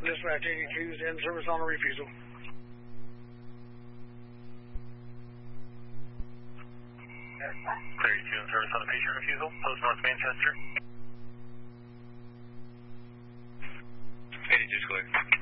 Dispatch 82's in service on a refusal. 32 in service on a patient refusal. Post North Manchester. 82's clear.